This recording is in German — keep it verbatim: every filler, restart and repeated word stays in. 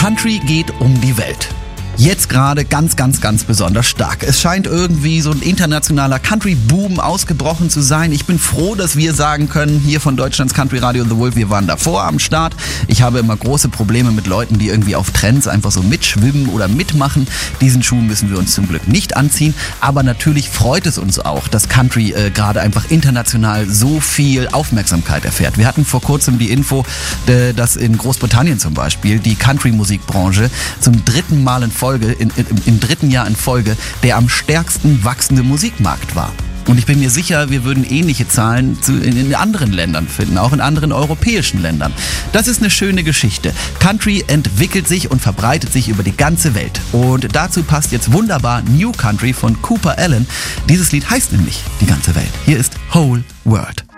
Country geht um die Welt. Jetzt gerade ganz, ganz, ganz besonders stark. Es scheint irgendwie so ein internationaler Country-Boom ausgebrochen zu sein. Ich bin froh, dass wir sagen können, hier von Deutschlands Country Radio The Wolf, wir waren davor am Start. Ich habe immer große Probleme mit Leuten, die irgendwie auf Trends einfach so mitschwimmen oder mitmachen. Diesen Schuh müssen wir uns zum Glück nicht anziehen. Aber natürlich freut es uns auch, dass Country äh, gerade einfach international so viel Aufmerksamkeit erfährt. Wir hatten vor kurzem die Info, äh, dass in Großbritannien zum Beispiel die Country-Musikbranche zum dritten Mal in Folge, in, in, im dritten Jahr in Folge, der am stärksten wachsende Musikmarkt war. Und ich bin mir sicher, wir würden ähnliche Zahlen zu, in, in anderen Ländern finden, auch in anderen europäischen Ländern. Das ist eine schöne Geschichte. Country entwickelt sich und verbreitet sich über die ganze Welt. Und dazu passt jetzt wunderbar New Country von Cooper Allen. Dieses Lied heißt nämlich Die ganze Welt. Hier ist Whole World.